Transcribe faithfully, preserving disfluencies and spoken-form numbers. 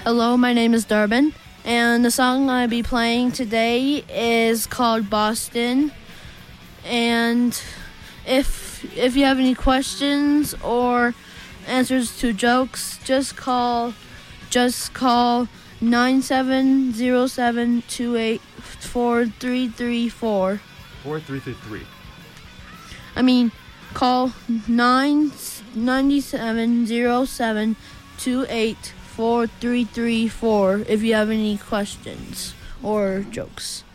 Hello, my name is Durbin, and the song I'll be playing today is called Boston. And if if you have any questions or answers to jokes, just call just call nine seven zero seven two eight four three three four. Four three three three. I mean, call nine nine seven zero seven two eight four three three four if you have any questions or jokes.